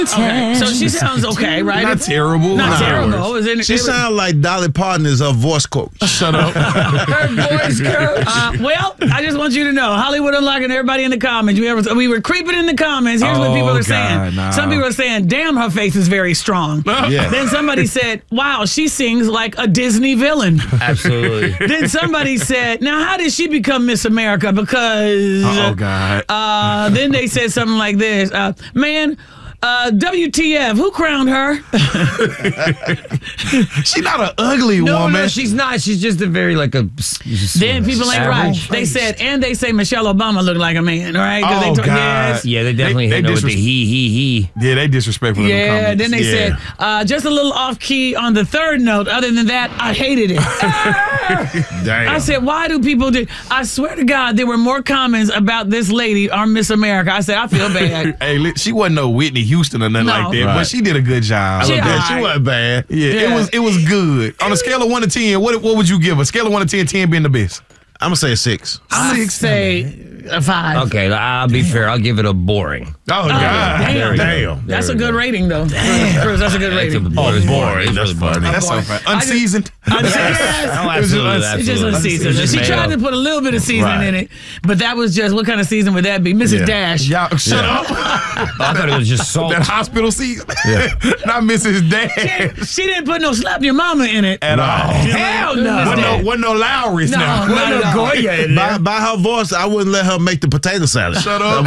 Okay. So she sounds okay, right? Not terrible. Not terrible. She sounds like Dolly Parton is her voice coach. Shut up. Her voice coach. Well, I just want you to know, Hollywood Unlocked and everybody in the comments, we were creeping in the comments. Here's what people are saying. Nah. Some people are saying, damn, her face is very strong. Yeah. Then somebody said, wow, she sings like a Disney villain. Absolutely. Then somebody said, now how did she become Miss America? Because Oh, God. then they said something like this, WTF, who crowned her? She's not an ugly No, woman. she's not. She's just a very Then people ain't right. They said, and they say Michelle Obama looked like a man, all right? Oh, God. Yes. Yeah, they definitely They hit her with the he. Yeah, they disrespectful in the Yeah, comments. then they said, just a little off key on the third note. Other than that, I hated it. Damn. I said, why do people do? I swear to God, there were more comments about this lady, our Miss America. I said, I feel bad. Hey, she wasn't no Whitney Houston or nothing No. like that, Right. but she did a good job. She- She wasn't bad. Yeah, it was good. On a scale of 1 to 10, what would you give her? Scale of 1 to 10, 10 being the best. I'm going to say a 6. I say a 5. Okay, I'll be fair. I'll give it a boring. Oh, God. Damn. That's a good rating, though. Cruz, that's a good rating. Boring. That's funny. That's so funny. Unseasoned. Absolutely. It's just unseasoned. She tried to put a little bit of seasoning in it, but that was just, what kind of season would that be? Mrs. Dash. Y'all, shut up. I thought it was just salt. That hospital season. Not Mrs. Dash She didn't put no slap your mama in it. at all. Hell no. Wasn't no Lowry's No, now. not at all. Goya in there. By her voice, I wouldn't let her make the potato salad. Shut up.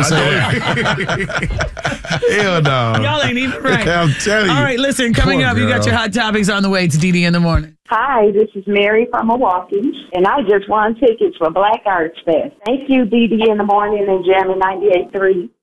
Hell no. Y'all ain't even right. I'm telling you. All right, listen, coming Poor up, you got girl. your hot topics on the way. It's DD in the morning. Hi, this is Mary from Milwaukee, and I just won tickets for Black Arts Fest. Thank you, DD in the morning and Jammin' 98.3.